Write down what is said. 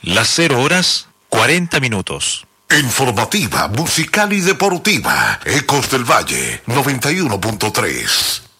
Las 0:40. Informativa, musical y deportiva. Ecos del Valle 91.3.